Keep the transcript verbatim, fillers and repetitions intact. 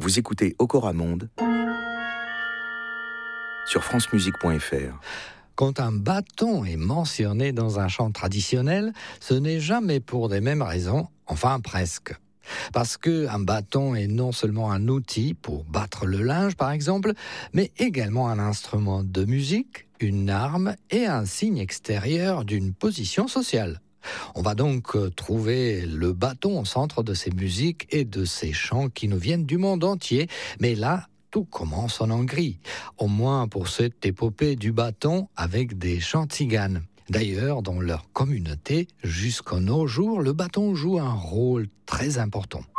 Vous écoutez Okora Monde sur france musique point f r. Quand un bâton est mentionné dans un chant traditionnel, ce n'est jamais pour des mêmes raisons, enfin presque. Parce qu'un bâton est non seulement un outil pour battre le linge par exemple, mais également un instrument de musique, une arme et un signe extérieur d'une position sociale. On va donc trouver le bâton au centre de ces musiques et de ces chants qui nous viennent du monde entier, mais là, tout commence en Hongrie, au moins pour cette épopée du bâton avec des chants tziganes. D'ailleurs, dans leur communauté, jusqu'à nos jours, le bâton joue un rôle très important.